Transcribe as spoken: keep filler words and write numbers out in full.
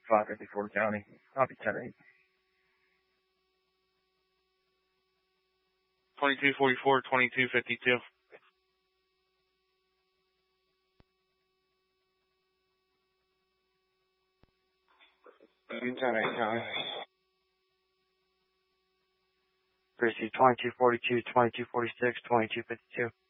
five fifty-four County. Copy ten eight. twenty-two forty-four, twenty-two fifty-two. ten eight County. Receive twenty-two forty-two, twenty-two forty-six, twenty-two fifty-two.